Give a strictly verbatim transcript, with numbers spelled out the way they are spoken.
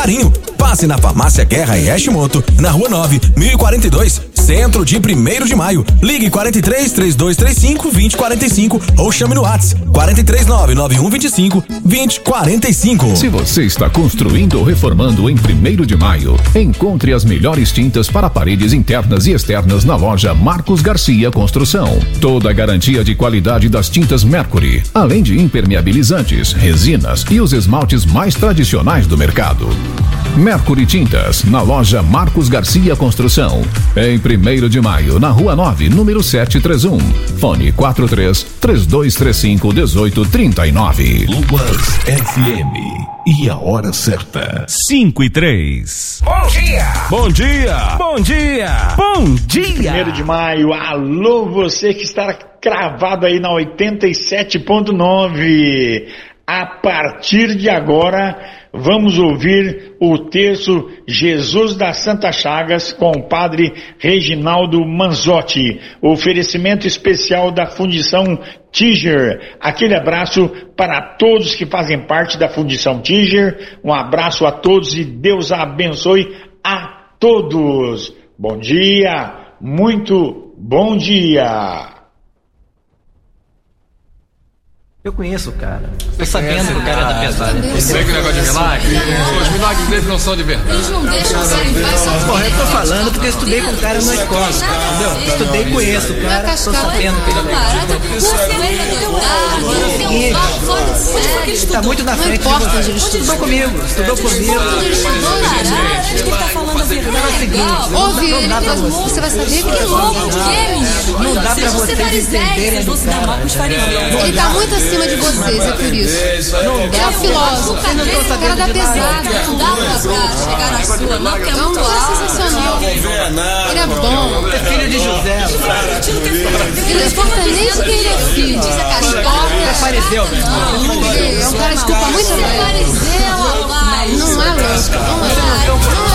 carinho. Passe na Farmácia Guerra e Hashimoto, na Rua nove, mil e quarenta e dois, Centro de primeiro de Maio. Ligue quarenta e três, trinta e dois trinta e cinco, vinte quarenta e cinco ou chame no WhatsApp quarenta e três, nove nove um vinte e cinco, vinte quarenta e cinco. Se você está construindo ou reformando em primeiro de Maio, encontre as melhores tintas para paredes internas e externas na loja Marcos Garcia Construção. Toda a garantia de qualidade das tintas Mercury, além de impermeabilizantes, resinas e os esmaltes mais tradicionais do mercado. Mercury Tintas, na loja Marcos Garcia Construção, em primeiro de Maio, na Rua nove, número setecentos e trinta e um. Fone quatro três, três dois três cinco, um oito três nove. Lubas F M. E a hora certa. cinco e três. Bom dia! Bom dia! Bom dia! Bom dia! Primeiro de maio, alô você que está cravado aí na oitenta e sete ponto nove. A partir de agora, vamos ouvir o terço Jesus das Santas Chagas com o padre Reginaldo Manzotti. Oferecimento especial da Fundição Tiger. Aquele abraço para todos que fazem parte da Fundição Tiger. Um abraço a todos e Deus abençoe a todos. Bom dia, muito bom dia. Eu conheço o cara. Tô sabendo que o cara é da pesada. Eu sei que o negócio de milagre. Os milagres dele não são de verdade. Eles não deixam você em paz só. Porra, eu tô falando porque eu estudei com o cara na escola. Entendeu? Estudei e conheço o cara. Tô sabendo que ele é legal. Ele tá muito na frente. Não importa onde ele estudou comigo. Estudou comigo. Acho que ele tá falando a verdade. Ouve ele, você vai saber que ele é louco. Não dá pra vocês entenderem do cara. Ele tá muito acima de vocês, é por isso. Ele é um filósofo, o cara da pesada. Não dá pra chegar na sua, não, porque é muito alto. Sensacional. Ele é bom. É filho de José. Ele não importa nem de quem ele é filho. Esse cara importa. Apareceu, É um cara de